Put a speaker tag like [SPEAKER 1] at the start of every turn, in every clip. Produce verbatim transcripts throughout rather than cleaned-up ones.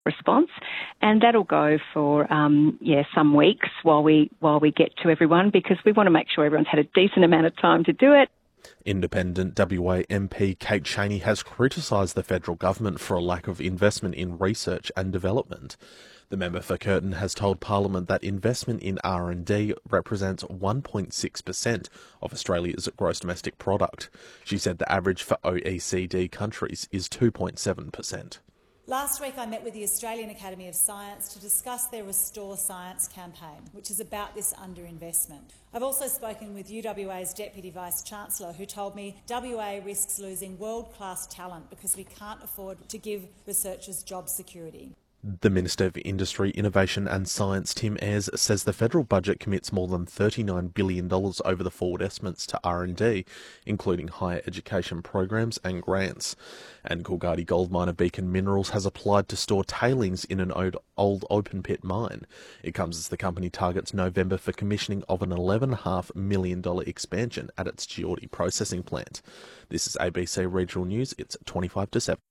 [SPEAKER 1] response, and that'll go for um, yeah some weeks while we while we get to everyone, because we want to make sure everyone's had a decent amount of time to do it.
[SPEAKER 2] Independent W A M P Kate Chaney has criticised the federal government for a lack of investment in research and development. The member for Curtin has told Parliament that investment in R and D represents one point six percent of Australia's gross domestic product. She said the average for O E C D countries is two point seven percent.
[SPEAKER 3] Last week I met with the Australian Academy of Science to discuss their Restore Science campaign, which is about this underinvestment. I've also spoken with U W A's Deputy Vice-Chancellor, who told me W A risks losing world-class talent because we can't afford to give researchers job security.
[SPEAKER 2] The Minister of Industry, Innovation and Science, Tim Ayres, says the federal budget commits more than thirty-nine billion dollars over the forward estimates to R and D, including higher education programs and grants. And Coolgardie gold miner Beacon Minerals has applied to store tailings in an old, old open-pit mine. It comes as the company targets November for commissioning of an eleven point five million dollars expansion at its Geordie processing plant. This is A B C Regional News. It's twenty-five to seven.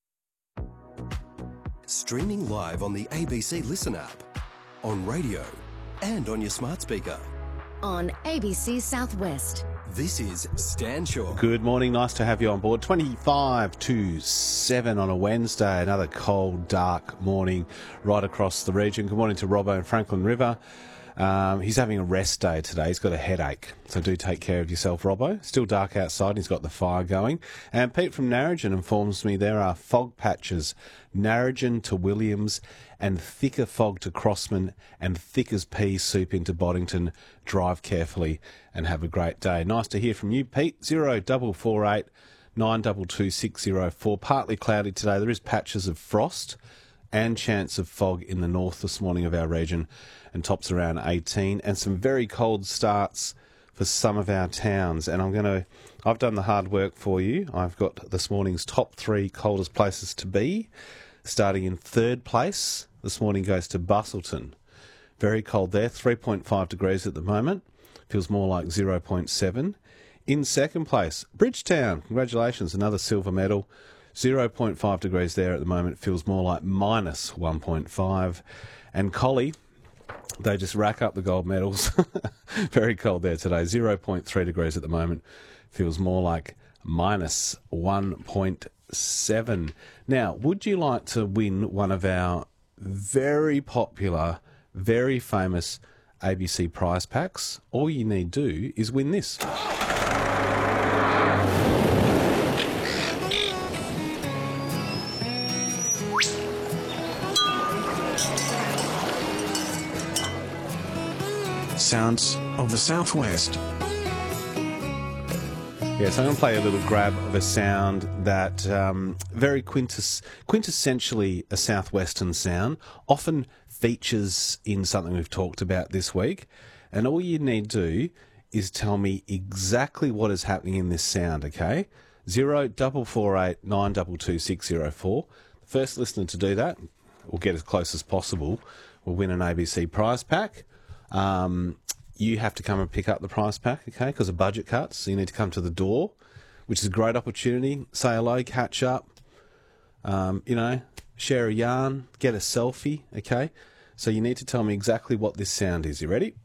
[SPEAKER 4] Streaming live on the A B C Listen app, on radio and on your smart speaker.
[SPEAKER 5] On A B C Southwest.
[SPEAKER 4] This is Stan Shaw.
[SPEAKER 6] Good morning, nice to have you on board. twenty-five to seven on a Wednesday, another cold, dark morning right across the region. Good morning to Robbo and Franklin River. Um, he's having a rest day today. He's got a headache, so do take care of yourself, Robbo. Still dark outside, and he's got the fire going. And Pete from Narrogin informs me there are fog patches, Narrogin to Williams, and thicker fog to Crossman, and thick as pea soup into Boddington. Drive carefully and have a great day. Nice to hear from you, Pete. Zero double four eight nine double two six zero four. Partly cloudy today. There is patches of frost and chance of fog in the north this morning of our region, and tops around eighteen, and some very cold starts for some of our towns. And I'm going to, I've done the hard work for you. I've got this morning's top three coldest places to be. Starting in third place, this morning goes to Busselton. Very cold there, three point five degrees at the moment. Feels more like zero point seven. In second place, Bridgetown. Congratulations, another silver medal. zero point five degrees there at the moment. Feels more like minus one point five. And Collie, they just rack up the gold medals. Very cold there today. zero point three degrees at the moment. Feels more like minus one point seven. Now, would you like to win one of our very popular, very famous A B C prize packs? All you need to do is win this.
[SPEAKER 7] Sounds of the Southwest.
[SPEAKER 6] Yes, I'm going to play a little grab of a sound that um, very quintes- quintessentially a southwestern sound, often features in something we've talked about this week. And all you need to do is tell me exactly what is happening in this sound, okay? Zero double four eight nine double two six zero four. The first listener to do that, will get as close as possible, will win an A B C prize pack. Um, you have to come and pick up the prize pack, okay, because of budget cuts. So you need to come to the door, which is a great opportunity. Say hello, catch up, um, you know, share a yarn, get a selfie, okay? So you need to tell me exactly what this sound is. You ready?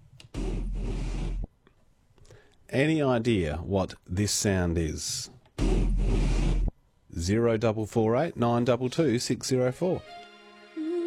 [SPEAKER 6] Any idea what this sound is? Zero double four eight nine double two six zero four.